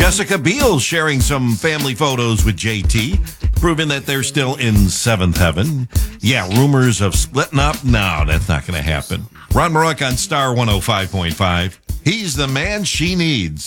Jessica Biel sharing some family photos with JT, proving that they're still in seventh heaven. Yeah, rumors of splitting up? No, that's not going to happen. Ron Marek on Star 105.5. He's the man she needs.